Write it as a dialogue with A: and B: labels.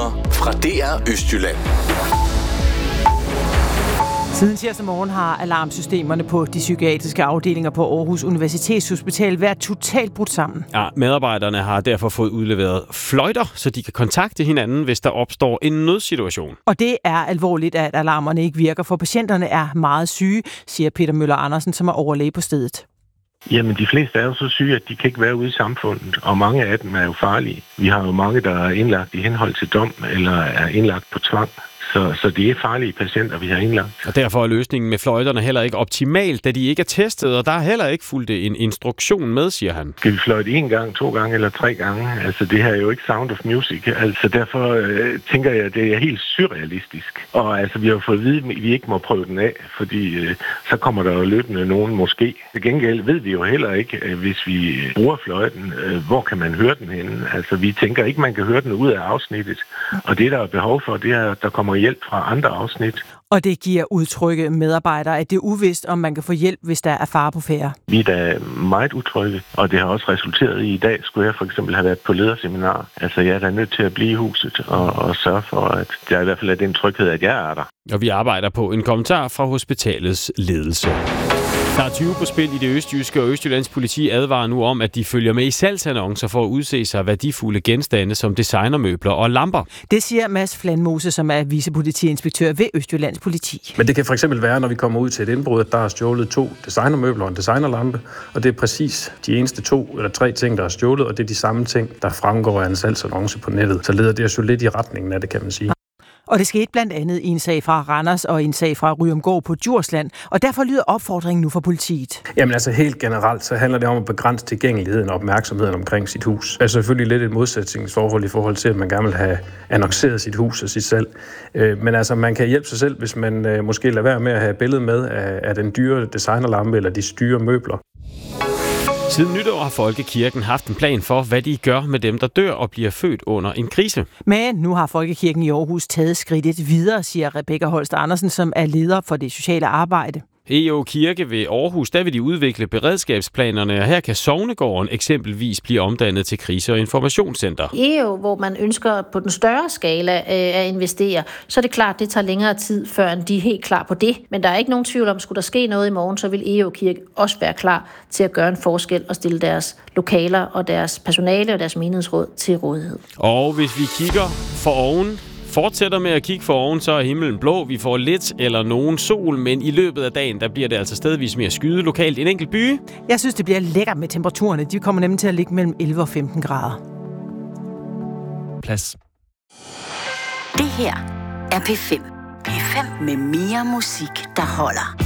A: nyheder fra DR Østjylland.
B: Siden tirsdag morgen har alarmsystemerne på de psykiatriske afdelinger på Aarhus Universitetshospital været totalt brudt sammen.
C: Ja, medarbejderne har derfor fået udleveret fløjter, så de kan kontakte hinanden, hvis der opstår en nødsituation.
B: Og det er alvorligt, at alarmerne ikke virker, for patienterne er meget syge, siger Peter Møller Andersen, som er overlæge på stedet.
D: Jamen, de fleste er jo så syge, at de kan ikke være ude i samfundet, og mange af dem er jo farlige. Vi har jo mange, der er indlagt i henhold til dom, eller er indlagt på tvang. Så det er farlige patienter, vi har indlagt.
C: Og derfor er løsningen med fløjterne heller ikke optimal, da de ikke er testet, og der er heller ikke fulgt en instruktion med, siger han.
D: Skal vi fløjte 1 gang, 2 gange eller 3 gange? Altså, det her er jo ikke Sound of Music. Altså, derfor tænker jeg, at det er helt surrealistisk. Og altså, vi har fået at vide, at vi ikke må prøve den af, fordi så kommer der jo løbende nogen måske. Til gengæld ved vi jo heller ikke, hvis vi bruger fløjten, hvor kan man høre den henne? Altså, vi tænker ikke, man kan høre den ud af afsnittet. Og det, der er behov for, det er, at der kommer hjælp fra andre afsnit.
B: Og det giver udtrygge medarbejdere, at det er uvist, om man kan få hjælp, hvis der er fare på færde.
D: Vi er da meget utrygge, og det har også resulteret i dag, skulle jeg for eksempel have været på lederseminar. Altså, jeg er da nødt til at blive i huset og sørge for, at der i hvert fald er den tryghed, at jeg er der.
C: Og vi arbejder på en kommentar fra hospitalets ledelse. Der er 20 på spil i det østjyske, og Østjyllands politi advarer nu om, at de følger med i salgsannoncer for at udse sig værdifulde genstande som designermøbler og lamper.
B: Det siger Mads Flandmose, som er vicepolitiinspektør ved Østjyllands politi.
E: Men det kan for eksempel være, når vi kommer ud til et indbrud, at der er stjålet 2 designermøbler og en designerlampe, og det er præcis de eneste 2 eller 3 ting, der er stjålet, og det er de samme ting, der fremgår af en salgsannonce på nettet. Så leder det jo lidt i retningen af det, kan man sige.
B: Og det skete blandt andet i en sag fra Randers og en sag fra Ryomgård på Djursland, og derfor lyder opfordringen nu fra politiet.
E: Jamen altså helt generelt, så handler det om at begrænse tilgængeligheden og opmærksomheden omkring sit hus. Altså selvfølgelig lidt et modsætningsforhold i forhold til, at man gerne vil have annonceret sit hus og sit salg. Men altså man kan hjælpe sig selv, hvis man måske lader være med at have billede med af den dyre designerlampe eller de dyre møbler.
C: Siden nytår har Folkekirken haft en plan for, hvad de gør med dem, der dør og bliver født under en krise.
B: Men nu har Folkekirken i Aarhus taget skridtet videre, siger Rebecca Holst Andersen, som er leder for det sociale arbejde.
C: EO Kirke ved Aarhus, der vil de udvikle beredskabsplanerne, og her kan Sognegården eksempelvis blive omdannet til krise- og informationscenter.
F: EO, hvor man ønsker på den større skala at investere, så er det klart, det tager længere tid, før de er helt klar på det. Men der er ikke nogen tvivl om, skulle der ske noget i morgen, så vil EO Kirke også være klar til at gøre en forskel og stille deres lokaler og deres personale og deres menighedsråd til rådighed.
C: Og hvis vi kigger for oven, fortsætter med at kigge for oven, så er himlen blå. Vi får lidt eller nogen sol, men i løbet af dagen, der bliver det altså stedvis mere skyde lokalt. En enkelt by.
B: Jeg synes, det bliver lækkert med temperaturerne. De kommer nemlig til at ligge mellem 11 og 15 grader.
C: Plads.
G: Det her er P5. P5 med mere musik, der holder.